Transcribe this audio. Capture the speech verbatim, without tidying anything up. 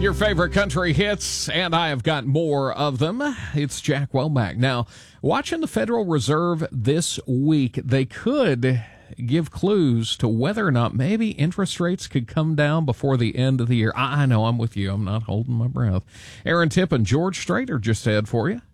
Your favorite country hits, and I have got more of them. It's Jack Womack. Now, watching the Federal Reserve this week, they could give clues to whether or not maybe interest rates could come down before the end of the year. I know, I'm with you. I'm not holding my breath. Aaron Tipp and George Strait are just ahead for you.